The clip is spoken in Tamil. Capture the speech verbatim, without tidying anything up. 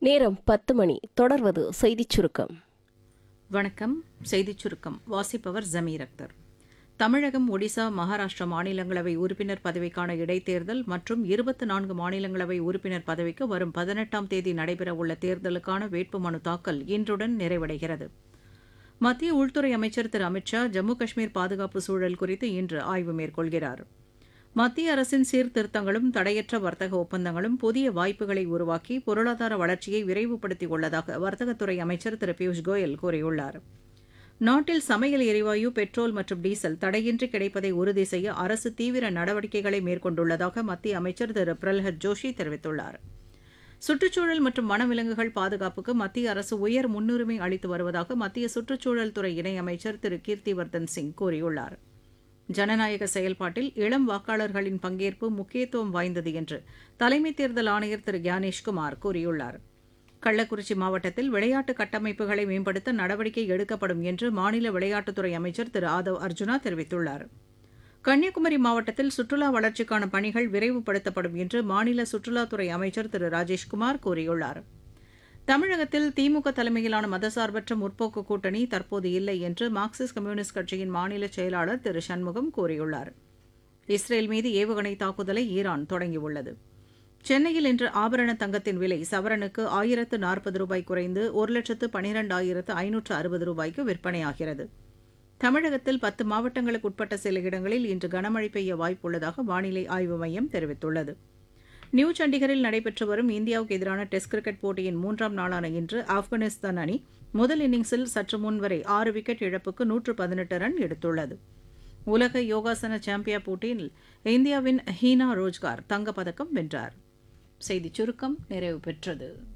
நேரம் பத்து மணி. தொடர்வது செய்திச் சுருக்கம். வணக்கம். செய்திச் சுருக்கம் வாசிப்பவர் ஜமீர் அக்தர். தமிழகம், ஒடிசா, மகாராஷ்டிரா மாநிலங்களவை உறுப்பினர் பதவிக்கான இடைத்தேர்தல் மற்றும் இருபத்தி நான்கு மாநிலங்களவை உறுப்பினர் பதவிக்கு வரும் பதினெட்டாம் தேதி நடைபெறவுள்ள தேர்தலுக்கான வேட்புமனு தாக்கல் இன்றுடன் நிறைவடைகிறது. மத்திய உள்துறை அமைச்சர் திரு அமித் ஷா ஜம்மு காஷ்மீர் பாதுகாப்பு சூழல் குறித்து இன்று ஆய்வு மேற்கொள்கிறார். மத்திய அரசின் சீர்திருத்தங்களும் தடையற்ற வர்த்தக ஒப்பந்தங்களும் புதிய வாய்ப்புகளை உருவாக்கி பொருளாதார வளர்ச்சியை விரைவுபடுத்தியுள்ளதாக வர்த்தகத்துறை அமைச்சர் திரு பியூஷ் கோயல் கூறியுள்ளார். நாட்டில் சமையல் எரிவாயு, பெட்ரோல் மற்றும் டீசல் தடையின்றி கிடைப்பதை உறுதி செய்ய அரசு தீவிர நடவடிக்கைகளை மேற்கொண்டுள்ளதாக மத்திய அமைச்சர் திரு பிரல்ஹத் ஜோஷி தெரிவித்துள்ளார். சுற்றுச்சூழல் மற்றும் வனவிலங்குகள் பாதுகாப்புக்கு மத்திய அரசு உயர் முன்னுரிமை அளித்து வருவதாக மத்திய சுற்றுச்சூழல் துறை இணையமைச்சர் திரு கீர்த்திவர்தன் சிங் கூறியுள்ளார். ஜனநாயக செயல்பாட்டில் இளம் வாக்காளர்களின் பங்கேற்பு முக்கியத்துவம் வாய்ந்தது என்று தலைமை தேர்தல் ஆணையர் திரு கியானேஷ்குமார் கூறியுள்ளார். கள்ளக்குறிச்சி மாவட்டத்தில் விளையாட்டு கட்டமைப்புகளை மேம்படுத்த நடவடிக்கை எடுக்கப்படும் என்று மாநில விளையாட்டுத்துறை அமைச்சர் திரு ஆதவ் அர்ஜுனா தெரிவித்துள்ளார். கன்னியாகுமரி மாவட்டத்தில் சுற்றுலா வளர்ச்சிக்கான பணிகள் விரைவுபடுத்தப்படும் என்று மாநில சுற்றுலாத்துறை அமைச்சர் திரு ராஜேஷ்குமார் கூறியுள்ளார். தமிழகத்தில் திமுக தலைமையிலான மதசார்பற்ற முற்போக்கு கூட்டணி தற்போது இல்லை என்று மார்க்சிஸ்ட் கம்யூனிஸ்ட் கட்சியின் மாநில செயலாளர் திரு சண்முகம் கூறியுள்ளார். இஸ்ரேல் மீது ஏவுகணை தாக்குதலை ஈரான் தொடங்கியுள்ளது. சென்னையில் இன்று ஆபரண தங்கத்தின் விலை சவரனுக்கு ஆயிரத்து நாற்பது ரூபாய் குறைந்து ஒரு லட்சத்து பனிரெண்டாயிரத்து ஐநூற்று அறுபது ரூபாய்க்கு விற்பனையாகிறது. தமிழகத்தில் பத்து மாவட்டங்களுக்கு உட்பட்ட சில இடங்களில் இன்று கனமழை பெய்ய வாய்ப்புள்ளதாக வானிலை ஆய்வு மையம் தெரிவித்துள்ளது. நியூ சண்டிகரில் நடைபெற்று வரும் இந்தியாவுக்கு எதிரான டெஸ்ட் கிரிக்கெட் போட்டியின் மூன்றாம் நாளான இன்று ஆப்கானிஸ்தான் அணி முதல் இன்னிங்ஸில் சற்று முன்வரை ஆறு விக்கெட் இழப்புக்கு நூற்று பதினெட்டு ரன் எடுத்துள்ளது. உலக யோகாசன சாம்பியன் போட்டியில் இந்தியாவின் ஹீனா ரோஜ்கார் தங்கப்பதக்கம் வென்றார். செய்திச் சுருக்கம் நிறைவு பெற்றது.